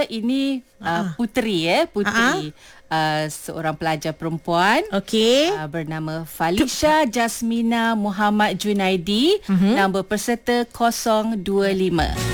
ini puteri seorang pelajar perempuan bernama Falisha Jasmina Muhammad Junaidi, nombor peserta 025.